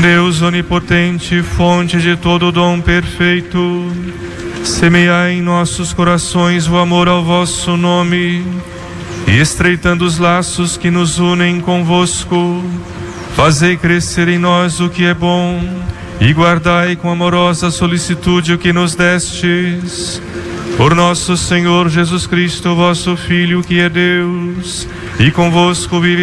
Deus onipotente, fonte de todo dom perfeito, semeai em nossos corações o amor ao vosso nome, e estreitando os laços que nos unem convosco, fazei crescer em nós o que é bom, e guardai com amorosa solicitude o que nos destes. Por nosso Senhor Jesus Cristo, vosso Filho, que é Deus, e convosco vive